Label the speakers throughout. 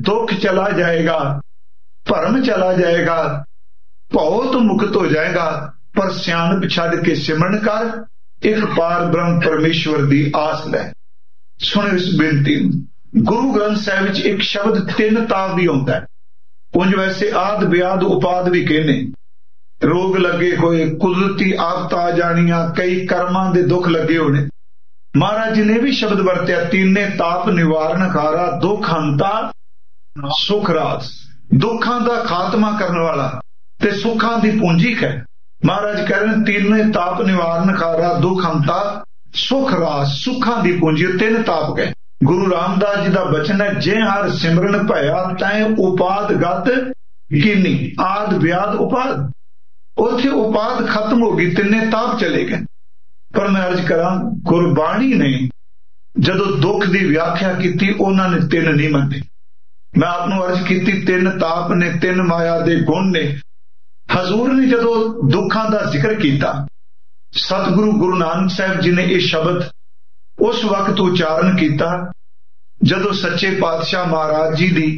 Speaker 1: दुख चला जाएगा, भरम चला जाएगा, भौ तो मुक्त हो जाएगा, पर सियाणप छड्ड के सिमरन कर, एक पार ब्रह्म परमेश्वर दी आस लै। सुनो इस बेनती नूं। गुरु ग्रंथ साहिब विच एक शब्द तीन ताप भी आउंदा है। उंज वैसे आद ब्याद उपाद भी कहने, रोग लगे होए, कुदरती आफत आ जानियां, कई कर्मां दे दुख लगे होने। महाराज जी ने भी शब्द वरत्या, तीने ताप निवारण खारा, दुख हंता सुख रास। दुखां दा खात्मा करने वाला ते सुखां दी पूंजी है। महाराज कह रहे हैं तीने ताप निवारण खारा, दुख हंता सुख रास। सुखां दी पूंजी तीन ताप गए। गुरु रामदास जी का बचन है, जे हर सिमरन भया तैं उपाद गत कीनी। आद व्याद उपाद, उथे उपाद खत्म हो गई, तिन्ने ताप चले गए। पर मैं अर्ज करा, गुरबाणी ने जदों दुख की व्याख्या की उन्होंने तीन नहीं मने। मैं आपनों अर्ज की तीन ताप ने, तीन माया दे गुण ने। हजूर ने जदों दुखां दा जिक्र किया, सतगुरु गुरु नानक साहब जी ने यह शब्द उस वक्त उच्चारण किया जदों सच्चे पातशाह महाराज जी की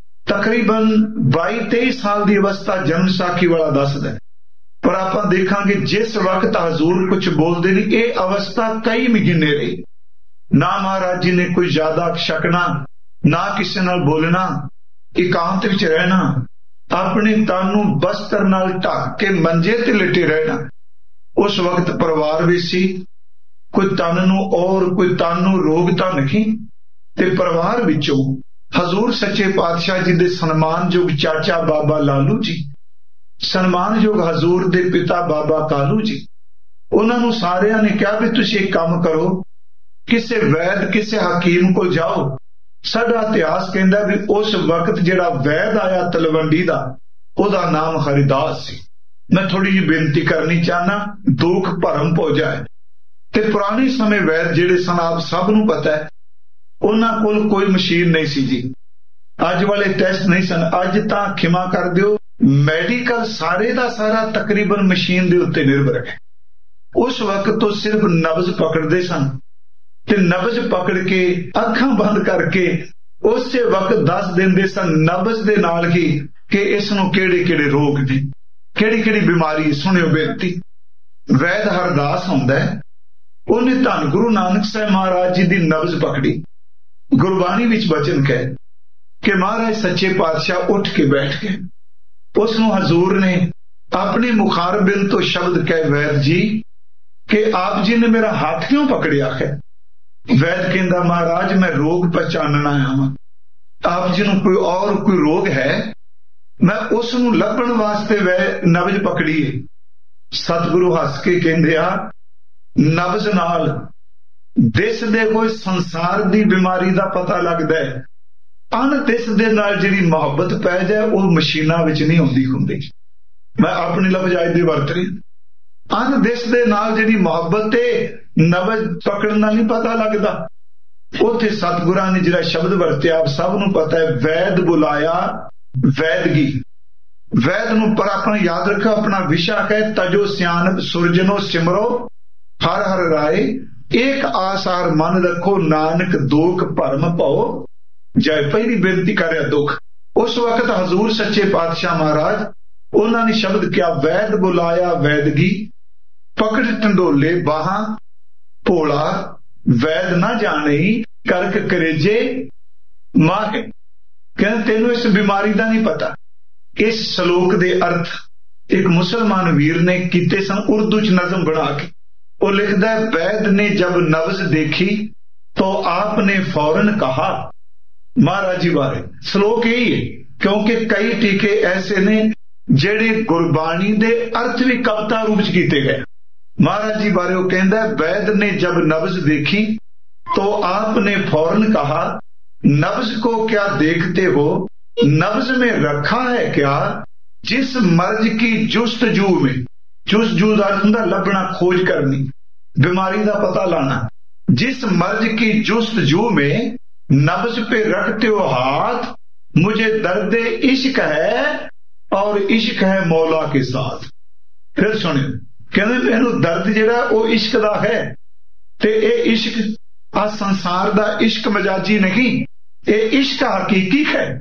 Speaker 1: तकरीबन 22-23 साल की अवस्था जन्म साखी वाला दसदा। पर आप देखांगे जिस वक्त हजूर कुछ बोलते नहीं, ये अवस्था कई महीने रही। ना महाराज जी ने कोई ज्यादा छकना, ना किसी नाल बोलना, एकांत विच रहना, अपने तन नूं बस्तर नाल ढक के मंजे ते लेटे रहना। उस वक्त परिवार भी सी, कोई तन नूं और कोई तन नूं रोग तां नहीं। ते परिवार विचों हजूर सच्चे पातशाह जी दे सन्मानयोग चाचा बाबा लालू जी, सन्मानयोग हजूर दे पिता बाबा कालू जी, उन्होंने सारिया ने कहा भी तुसीं एक काम करो, किसे वैद किसे हकीम को जाओ। साडा इतिहास कहता भी उस वक्त जिहड़ा वैद आया तलवंडी दा, उहदा नाम हरिदास सी। मैं थोड़ी जी बेनती करनी चाहना, दुख भरम हो जाए। ते पुराने समय वैद जिहड़े सन, आप सब नूं पता है, उन्हां कोल कोई मशीन नहीं सी जी, अज वाले टेस्ट नहीं सन। अज तां खिमा कर दिओ, मैडिकल सारे दा सारा तकरीबन मशीन दे उत्ते निर्भर है। उस वक्त तो सिर्फ नब्ज पकड़ते सन, ते नब्ज पकड़ के अखां बंद करके उस वक्त दस देंदे सन नब्ज दे नाल ही कि इस नूं किहड़े किहड़े रोग ने, किहड़ी किहड़ी बीमारी। सुनियो बेनती, वैद हरदास हुंदा है, उन्हें धन गुरु नानक साहब महाराज जी दी नब्ज पकड़ी। गुरबाणी विच वचन कहे कि महाराज सच्चे पातशाह उठ के बैठ गए। उसनूं हजूर ने अपने मुखारबिंद तो शब्द कहे, वैद जी कि आप जी ने मेरा हाथ क्यों पकड़िया है। वैद कहंदा, महाराज मैं रोग पहचानना आया हां, आप जी नूं कोई रोग है, मैं उस नूं लभण वास्ते वै नब्ज पकड़ी है। सतगुरु हस के कहंदे आ, नब्ज नाल दिसदे कोई संसार दी बीमारी दा पता लगदा है, अणदिसदे नाल जिहड़ी मुहब्बत पै जाए वो मशीनां विच नहीं आउंदी हुंदी। मैं अपनी लफ्ज़ अज दे वरत रहा, अणदिसदे नाल जिहड़ी मुहब्बत है, नब्ज पकड़ना नहीं पता लगदा। उत्थे सतगुरां ने जिहड़ा शब्द वरत्या आप सब नूं पता है, वैद बुलाया वैदगी। वैद नूं पर अपना याद रखो, अपना विशा है तजो सियानप सुरजनो सिमरो हर हर राय, एक आसार मन रखो नानक दुख भरम भौ जाए। पहली बेनती कर रहा दुख। उस वक्त हजूर सच्चे पातशाह महाराज उन्होंने शब्द क्या, वैद बुलाया वैदगी, पकड़ टंडोले बाहा भोला, वैद ना जाने करक करेजे माहे। कहते तेनों इस बीमारी का नहीं पता। इस श्लोक के अर्थ एक मुसलमान वीर ने किते सन उर्दू च नज़म बना के। वो लिखता है, वैद ने जब नब्ज देखी तो आपने फौरन कहा। महाराज जी बारे श्लोक यही है, क्योंकि कई टीके ऐसे ने जेड़े गुरबाणी दे अर्थ भी कविता रूप च कीते गए। महाराज जी बारे वो कहता है, वैद ने जब नब्ज देखी तो आपने फौरन कहा, नब्ज को क्या देखते हो, नब्ज में रखा है क्या जिस मर्ज की जुस्तजू में। जुस्तजू का लभना, खोज करनी, बीमारी का पता लाना। जिस मर्ज की जुस्तजू में नब्ज पे रखते हो हाथ, मुझे दर्द इश्क है और इश्क है मौला के साथ। फिर सुनियो, कहते मैनू दर्द जिहड़ा वो इश्क दा है, ते ये इश्क आ संसार दा इश्क मजाजी नहीं, ये इश्क हकीकी है।